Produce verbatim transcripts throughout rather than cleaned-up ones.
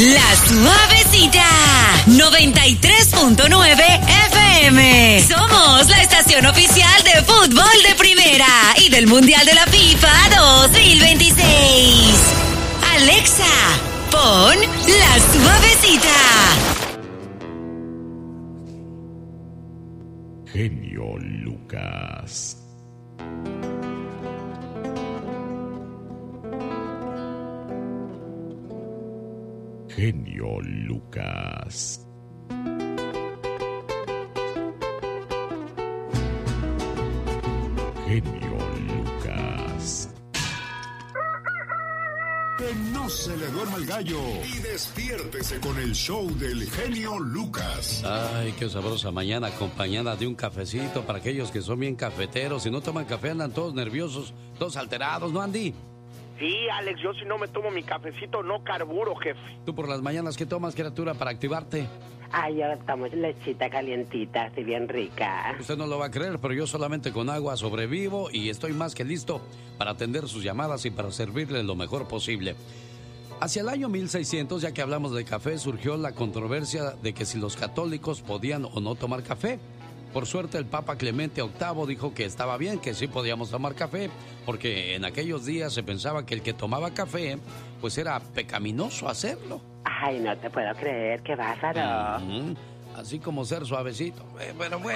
La Suavecita, noventa y tres punto nueve F M. Somos la estación oficial de fútbol de primera y del Mundial de la FIFA dos mil veintiséis. Alexa, pon La Suavecita. Genio Lucas. Genio Lucas. Genio Lucas. Que no se le duerma el gallo y despiértese con el show del genio Lucas. Ay, qué sabrosa mañana acompañada de un cafecito para aquellos que son bien cafeteros. Si no toman café andan todos nerviosos, todos alterados, ¿no, Andy? Sí, Alex, yo si no me tomo mi cafecito no carburo, jefe. ¿Tú por las mañanas qué tomas, criatura, para activarte? Ay, yo tomo lechita calientita, así bien rica. Usted no lo va a creer, pero yo solamente con agua sobrevivo y estoy más que listo para atender sus llamadas y para servirle lo mejor posible. Hacia el año mil seiscientos, ya que hablamos de café, surgió la controversia de que si los católicos podían o no tomar café. Por suerte, el Papa Clemente octavo dijo que estaba bien, que sí podíamos tomar café, porque en aquellos días se pensaba que el que tomaba café, pues era pecaminoso hacerlo. Ay, no te puedo creer, qué bárbaro. Mm-hmm. Así como ser suavecito. Eh, pero bueno.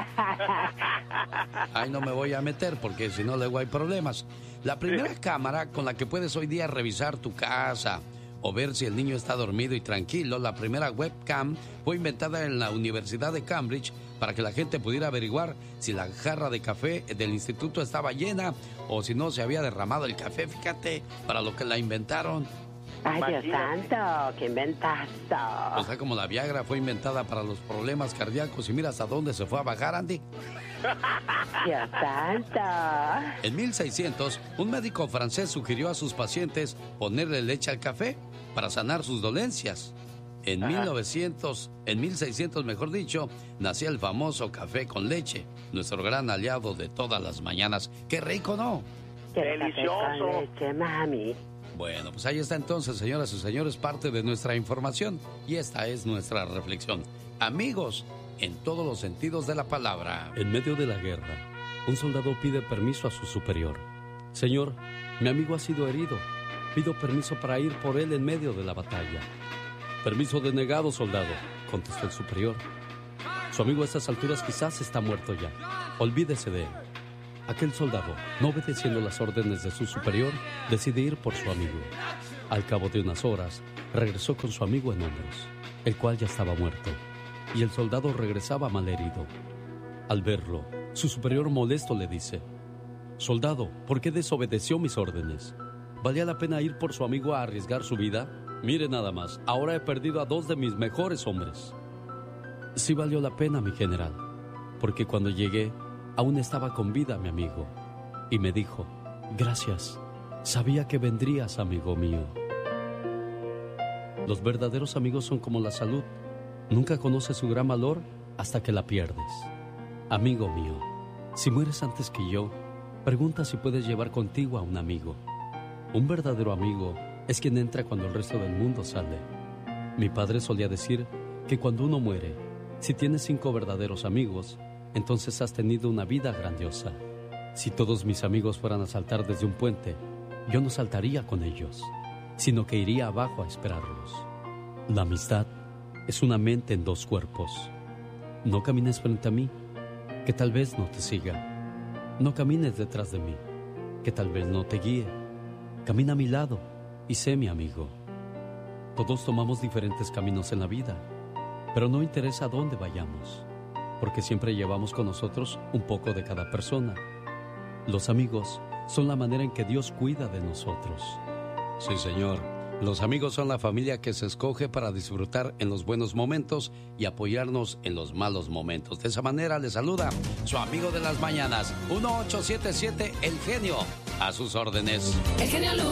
Ay, no me voy a meter porque si no luego hay problemas. La primera cámara con la que puedes hoy día revisar tu casa o ver si el niño está dormido y tranquilo, la primera webcam fue inventada en la Universidad de Cambridge para que la gente pudiera averiguar si la jarra de café del instituto estaba llena o si no se había derramado el café. Fíjate, para lo que la inventaron. Ay, Dios santo, qué inventazo. O sea, como la Viagra fue inventada para los problemas cardíacos y mira hasta dónde se fue a bajar, Andy. Dios santo. En mil seiscientos, un médico francés sugirió a sus pacientes ponerle leche al café para sanar sus dolencias. En mil novecientos, en mil seiscientos, mejor dicho, nació el famoso café con leche, nuestro gran aliado de todas las mañanas. ¡Qué rico, no! ¡Qué delicioso! Café con leche, mami. Bueno, pues ahí está entonces, señoras y señores, parte de nuestra información y esta es nuestra reflexión. Amigos, en todos los sentidos de la palabra. En medio de la guerra, un soldado pide permiso a su superior. Señor, mi amigo ha sido herido. Pido permiso para ir por él en medio de la batalla. Permiso denegado, soldado, contestó el superior. Su amigo a estas alturas quizás está muerto ya. Olvídese de él. Aquel soldado, no obedeciendo las órdenes de su superior, decide ir por su amigo. Al cabo de unas horas, regresó con su amigo en hombros, el cual ya estaba muerto, y el soldado regresaba malherido. Al verlo, su superior molesto le dice: Soldado, ¿por qué desobedeció mis órdenes? ¿Valía la pena ir por su amigo a arriesgar su vida? Mire nada más, ahora he perdido a dos de mis mejores hombres. Sí valió la pena, mi general, porque cuando llegué, aún estaba con vida mi amigo, y me dijo: gracias, sabía que vendrías, amigo mío. Los verdaderos amigos son como la salud, nunca conoces su gran valor hasta que la pierdes. Amigo mío, si mueres antes que yo, pregunta si puedes llevar contigo a un amigo. Un verdadero amigo es quien entra cuando el resto del mundo sale. Mi padre solía decir que cuando uno muere, si tienes cinco verdaderos amigos, entonces has tenido una vida grandiosa. Si todos mis amigos fueran a saltar desde un puente, yo no saltaría con ellos, sino que iría abajo a esperarlos. La amistad es una mente en dos cuerpos. No camines frente a mí, que tal vez no te siga. No camines detrás de mí, que tal vez no te guíe. Camina a mi lado y sé mi amigo. Todos tomamos diferentes caminos en la vida, pero no interesa a dónde vayamos, porque siempre llevamos con nosotros un poco de cada persona. Los amigos son la manera en que Dios cuida de nosotros. Sí, señor. Los amigos son la familia que se escoge para disfrutar en los buenos momentos y apoyarnos en los malos momentos. De esa manera le saluda su amigo de las mañanas, uno ocho siete siete El Genio, a sus órdenes. El genio Lucas.